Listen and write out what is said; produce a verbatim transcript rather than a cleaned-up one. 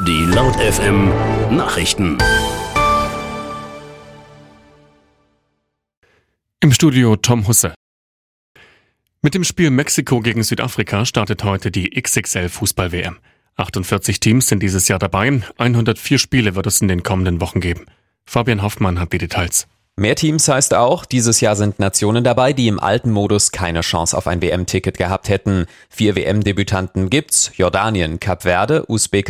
Die Laut F M Nachrichten. Im Studio Tom Husse. Mit dem Spiel Mexiko gegen Südafrika startet heute die X X L-Fußball-W M. achtundvierzig Teams sind dieses Jahr dabei, hundertvier Spiele wird es in den kommenden Wochen geben. Fabian Hoffmann hat die Details. Mehr Teams heißt auch, dieses Jahr sind Nationen dabei, die im alten Modus keine Chance auf ein W M-Ticket gehabt hätten. Vier W M-Debütanten gibt's: Jordanien, Kap Verde, Usbekistan,